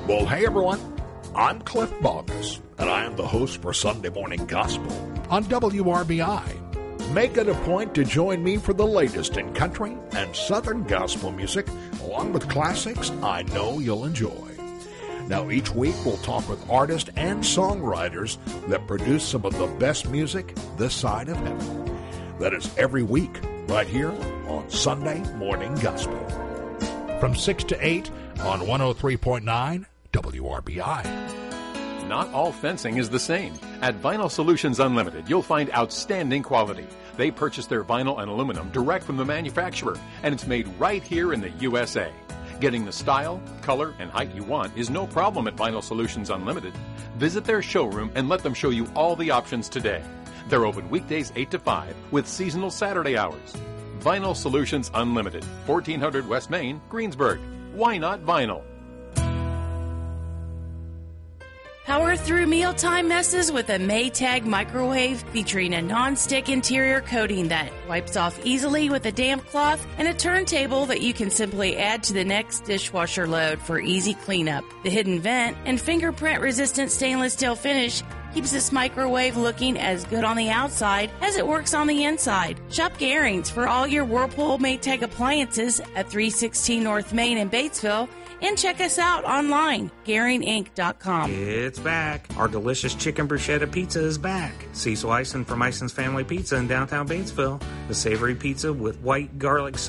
Well, hey everyone, I'm Cliff Bogus, and I am the host for Sunday Morning Gospel on WRBI. Make it a point to join me for the latest in country and southern gospel music, along with classics I know you'll enjoy. Now, each week we'll talk with artists and songwriters that produce some of the best music this side of heaven. That is every week, right here on Sunday Morning Gospel. From 6 to 8 on 103.9 WRBI. Not all fencing is the same. At Vinyl Solutions Unlimited, you'll find outstanding quality. They purchase their vinyl and aluminum direct from the manufacturer, and it's made right here in the USA. Getting the style, color, and height you want is no problem at Vinyl Solutions Unlimited. Visit their showroom and let them show you all the options today. They're open weekdays 8 to 5 with seasonal Saturday hours. Vinyl Solutions Unlimited, 1400 West Main, Greensburg. Why not vinyl? Power through mealtime messes with a Maytag microwave featuring a non-stick interior coating that wipes off easily with a damp cloth and a turntable that you can simply add to the next dishwasher load for easy cleanup. The hidden vent and fingerprint-resistant stainless steel finish keeps this microwave looking as good on the outside as it works on the inside. Shop Garings for all your Whirlpool Maytag appliances at 316 North Main in Batesville. And check us out online, GaringInc.com. It's back. Our delicious chicken bruschetta pizza is back. Cecil Eisen from Eisen's Family Pizza in downtown Batesville. The savory pizza with white garlic sauce